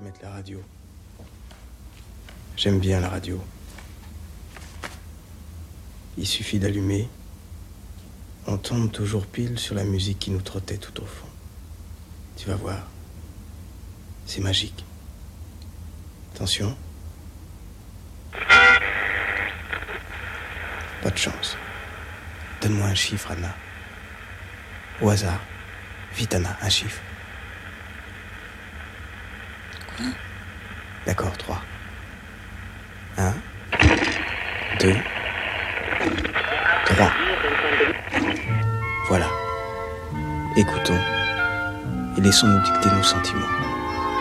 mettre la radio. J'aime bien la radio. Il suffit d'allumer. On tombe toujours pile sur la musique qui nous trottait tout au fond. Tu vas voir. C'est magique. Attention. Pas de chance. Donne-moi un chiffre, Anna. Au hasard. Vite, Anna, un chiffre. Quoi ? D'accord, 3. 1, 2, 3. Voilà. Écoutons et laissons-nous dicter nos sentiments.